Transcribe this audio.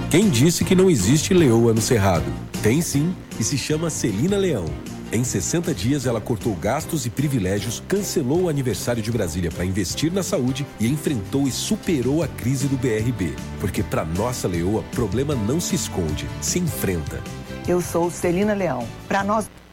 Quem disse que não existe leoa no Cerrado? Tem sim, e se chama Celina Leão. Em 60 dias, ela cortou gastos e privilégios, cancelou o aniversário de Brasília para investir na saúde e enfrentou e superou a crise do BRB. Porque para nossa leoa, problema não se esconde, se enfrenta. Eu sou Celina Leão. Para nós...